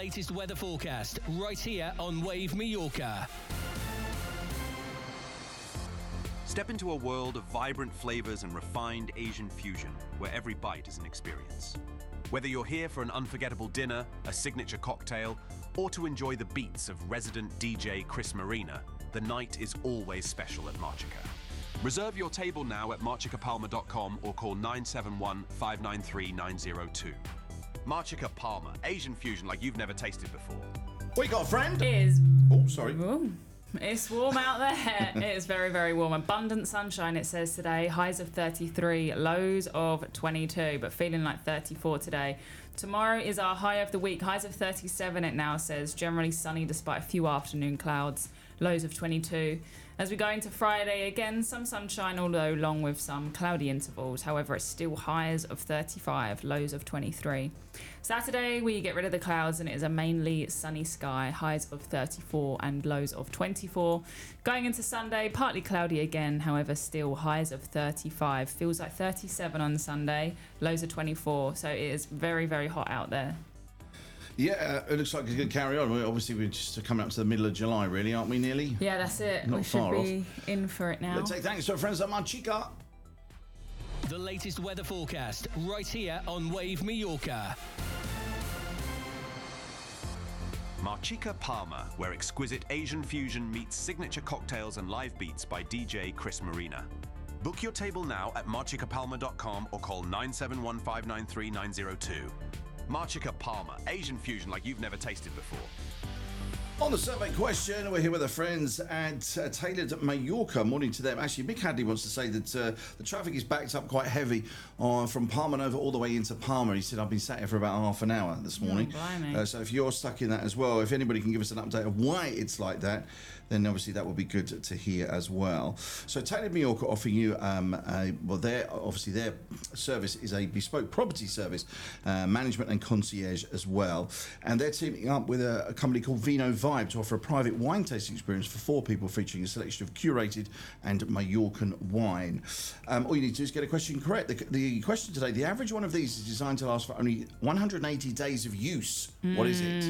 latest weather forecast right here on Wave Mallorca. Step into a world of vibrant flavors and refined Asian fusion, where every bite is an experience. Whether you're here for an unforgettable dinner, a signature cocktail, or to enjoy the beats of resident DJ Chris Marina, the night is always special at Marchica. Reserve your table now at marchicapalma.com or call 971 593 902. Marchica Palma, Asian fusion like you've never tasted before. We got a friend. It is. Oh, sorry. It's warm out there. It is very, very warm. Abundant sunshine, it says today. Highs of 33, lows of 22, but feeling like 34 today. Tomorrow is our high of the week. Highs of 37, it now says. Generally sunny despite a few afternoon clouds. Lows of 22. As we go into Friday, again, some sunshine, although along with some cloudy intervals. However, it's still highs of 35, lows of 23. Saturday, we get rid of the clouds and it is a mainly sunny sky, highs of 34 and lows of 24. Going into Sunday, partly cloudy again, however, still highs of 35. Feels like 37 on Sunday, lows of 24. So it is very, very hot out there. Yeah, it looks like it's going to carry on. Obviously, we're just coming up to the middle of July, really, aren't we, nearly? Yeah, that's it. Not we far should be in for it now. Let's say thanks to our friends at Marchica. The latest weather forecast right here on Wave Mallorca. Marchica Palma, where exquisite Asian fusion meets signature cocktails and live beats by DJ Chris Marina. Book your table now at marchicapalma.com or call 971 593 902. Marchica Palma, Asian fusion like you've never tasted before. On the survey question, we're here with our friends at Tailored Mallorca. Morning to them. Actually, Mick Hadley wants to say that the traffic is backed up quite heavy from Palma Nova all the way into Palma. He said, I've been sat here for about half an hour this morning. So if you're stuck in that as well, if anybody can give us an update of why it's like that, then obviously that would be good to hear as well. So Tailored Mallorca offering you, their service is a bespoke property service, management and concierge as well. And they're teaming up with a company called Vino Vibe to offer a private wine tasting experience for 4 people featuring a selection of curated and Mallorcan wine. All you need to do is get a question correct. The question today, the average one of these is designed to last for only 180 days of use. What is it?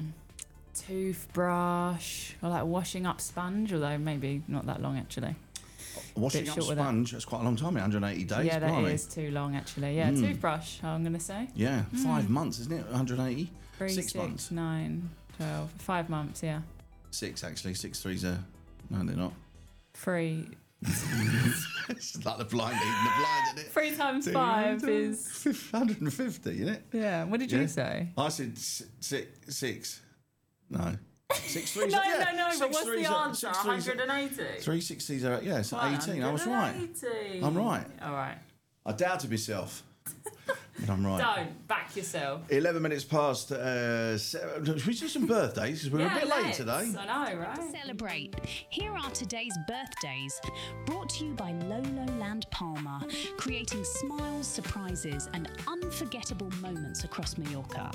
Toothbrush, or like washing up sponge, although maybe not that long actually. Washing up sponge, that's quite a long time, 180 days. Yeah, that is too long actually. Yeah, toothbrush, I'm going to say. Yeah, 5 months, isn't it? 180? 3, 6 months. 9, 12, 5 months, yeah. 6 actually, 6 threes are, no they're not. 3. It's like the blind eating the blind, isn't it? 3 times 5 is 150, isn't it? Yeah, what did you say? I said 6. No. 6 threes. No, yeah. no, but what's the answer? 6 180? 3 60s are, yeah, so 18. I was right. 180. I'm right. All right. I doubted myself. But I'm right. Don't back yourself. 11 minutes past 7. Should we do some birthdays? Because we're a bit late today. I know, right? Celebrate. Here are today's birthdays. Brought to you by Lolo Land Palma, creating smiles, surprises, and unforgettable moments across Mallorca.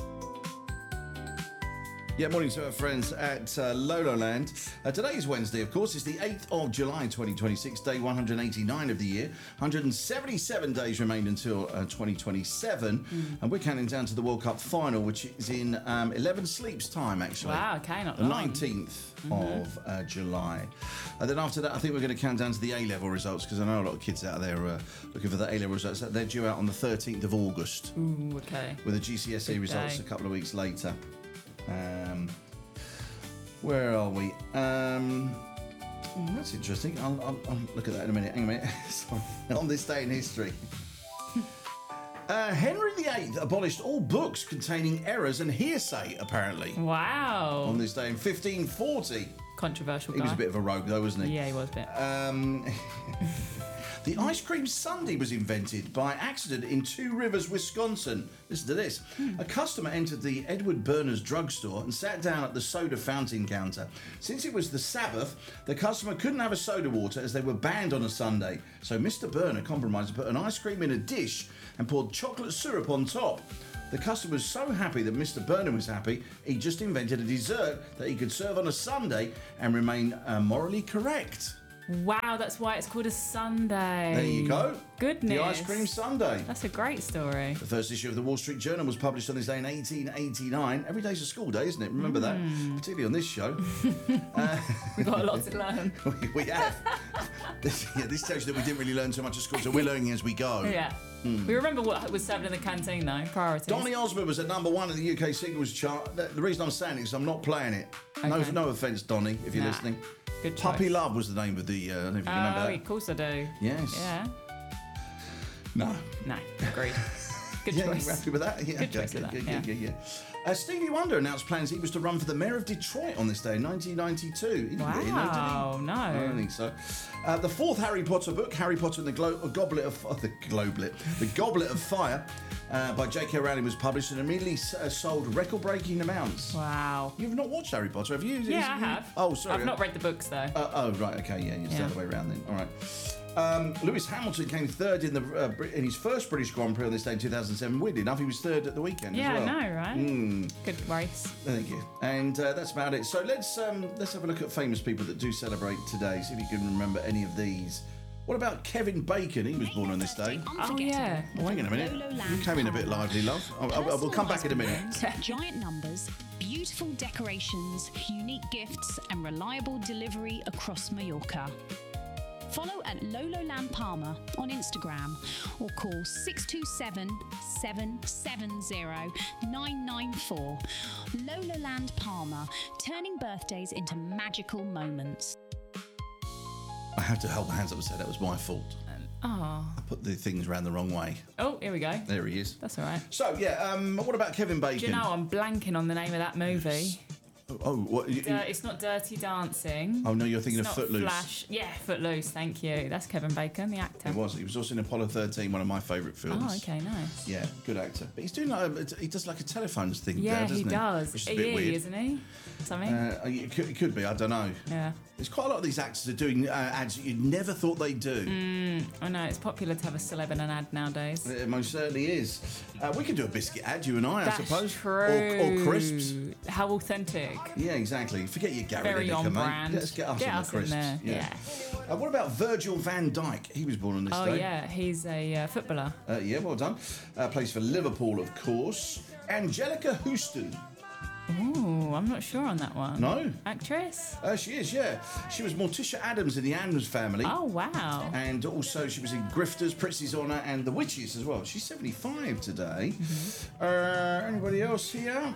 Yeah, morning to our friends at Lolo Land. Today is Wednesday, of course. It's the 8th of July, 2026, day 189 of the year. 177 days remain until 2027. And we're counting down to the World Cup final, which is in 11 sleeps' time, actually. Wow, okay, not the long. 19th of July. And then after that, I think we're going to count down to the A-level results, because I know a lot of kids out there are looking for the A-level results. They're due out on the 13th of August. Ooh, okay. With the GCSE Big results day. a couple of weeks later. Where are we? That's interesting. I'll look at that in a minute. Hang on a minute. Sorry. On this day in history. Henry VIII abolished all books containing errors and hearsay, apparently. Wow. On this day in 1540. Controversial guy. He was a bit of a rogue, though, wasn't he? Yeah, he was a bit. The ice cream sundae was invented by accident in Two Rivers, Wisconsin. Listen to this. A customer entered the Edward Berner's drugstore and sat down at the soda fountain counter. Since it was the Sabbath, the customer couldn't have a soda water as they were banned on a Sunday. So Mr. Berner compromised and put an ice cream in a dish and poured chocolate syrup on top. The customer was so happy that Mr. Berner was happy, he just invented a dessert that he could serve on a Sunday and remain morally correct. Wow, that's why it's called a Sunday. There you go. Goodness. The ice cream sundae. That's a great story. The first issue of the Wall Street Journal was published on this day in 1889. Every day's a school day, isn't it? Remember that? Particularly on this show. We've got a lot to learn. we have. This tells you that we didn't really learn so much at school, so we're learning as we go. Yeah. We remember what was served in the canteen, though. Priorities. Donny Osmond was at #1 in the UK singles chart. The reason I'm saying it is I'm not playing it. Okay. No offence, Donny, if you're Nah. listening. Good choice. Puppy Love was the name of the. I don't know if you remember Oh, that. of course I do. Yes. Yeah. No. No, agreed. Good Yeah, choice. you happy with that? Yeah, Good choice with that, yeah. Stevie Wonder announced plans he was to run for the mayor of Detroit on this day, 1992. He didn't get in, though, did he? Wow, no. I don't think so. The fourth Harry Potter book, Harry Potter and the Goblet of Fire, by J.K. Rowling, was published and immediately sold record-breaking amounts. Wow. You've not watched Harry Potter, have you? Yeah, I have. Oh, sorry. I've not read the books, though. Oh, right, okay, yeah, it's the other way around then. All right. Lewis Hamilton came third in in his first British Grand Prix on this day in 2007. Weirdly enough, he was third at the weekend Yeah, as well. I know, right? Good race. Thank you. And that's about it. So let's have a look at famous people that do celebrate today. See if you can remember any of these. What about Kevin Bacon? He was born on this day. Oh, yeah. Oh, hang on a minute. You came in a bit lively, love. We'll come back in a minute. Giant numbers, beautiful decorations, unique gifts, and reliable delivery across Mallorca. Follow at Lololand Palma on Instagram or call 627 770 994. Lololand Palma, turning birthdays into magical moments. I have to hold my hands up and say that was my fault. Oh. I put the things around the wrong way. Oh, here we go. There he is. That's all right. So, yeah, what about Kevin Bacon? Do you know, I'm blanking on the name of that movie. Oh, what? It's not Dirty Dancing. Oh, no, you're thinking It's of not Footloose. Flash. Yeah, Footloose, thank you. That's Kevin Bacon, the actor. He was. He was also in Apollo 13, one of my favourite films. Oh, okay, nice. Yeah, good actor. But he's doing he does like a telephones thing Yeah, there, doesn't he does. Which is a bit weird. Isn't he? Something? It could be, I don't know. Yeah. There's quite a lot of these actors are doing ads that you never thought they'd do. I know, it's popular to have a celeb in an ad nowadays. It most certainly is. We could do a biscuit ad, you and I That's suppose. true. Or crisps. How authentic. Yeah, exactly. Forget your Gary Very Lineker, on mate. brand. Let's get us Get on us the in crisps. there, yeah. What about Virgil van Dijk? He was born on this Oh, day. yeah, he's a footballer. Yeah, well done. Plays for Liverpool, of course. Angelica Houston. Ooh, I'm not sure on that one. No? Actress? She is, yeah. She was Morticia Adams in the Addams Family. Oh, wow. And also she was in Grifters, Prince's Honour and The Witches as well. She's 75 today. Anybody else here?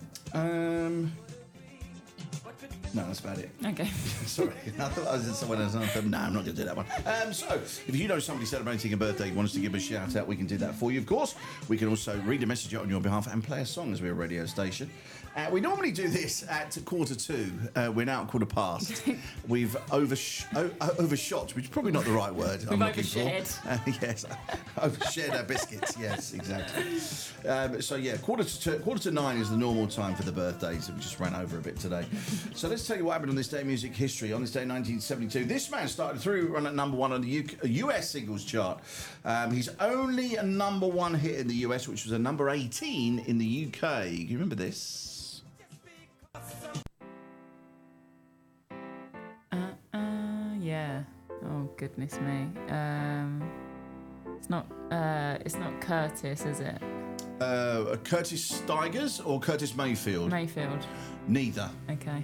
No, that's about it. Okay. Sorry, I thought I was in someone else. No, I'm not going to do that one. So, if you know somebody celebrating a birthday, want us to give a shout out, we can do that for you, of course. We can also read a message out on your behalf and play a song as we're a radio station. We normally do this at 1:45. We're now at 1:15. We've overshot, which is probably not the right word. We've I'm looking overshared. for. Yes, overshared our biscuits. Yes, exactly. So yeah, 8:45 is the normal time for the birthdays. We just ran over a bit today. So let's tell you what happened on this day in music history. On this day in 1972, this man started through run at #1 on the US singles chart. He's only a #1 hit in the US, which was a number 18 in the UK. You remember this? Yeah. Oh, goodness me. It's not Curtis, is it? Curtis Stigers or Curtis Mayfield? Mayfield. Neither. Okay.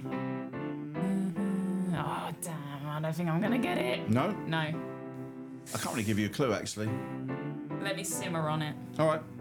Oh, damn. I don't think I'm going to get it. No? No. I can't really give you a clue, actually. Let me simmer on it. All right.